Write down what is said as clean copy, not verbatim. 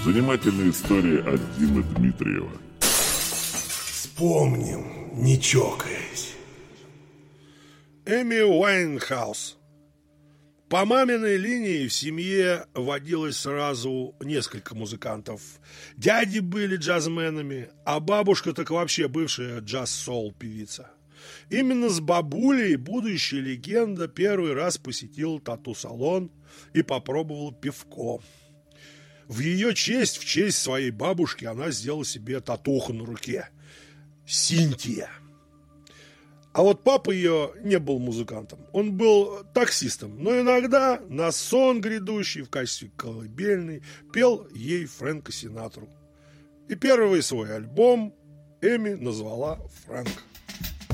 Занимательная история от Димы Дмитриева. Вспомним, не чокаясь. Эми Уайнхаус. По маминой линии в семье водилось сразу несколько музыкантов. Дяди были джазменами, а бабушка так вообще бывшая джаз-соул певица. Именно с бабулей будущая легенда первый раз посетил тату-салон и попробовал пивко. В ее честь, в честь своей бабушки, она сделала себе татуху на руке. Синтия. А вот папа ее не был музыкантом. Он был таксистом, но иногда на сон грядущий в качестве колыбельной пел ей Фрэнка Синатру. И первый свой альбом Эми назвала «Фрэнк».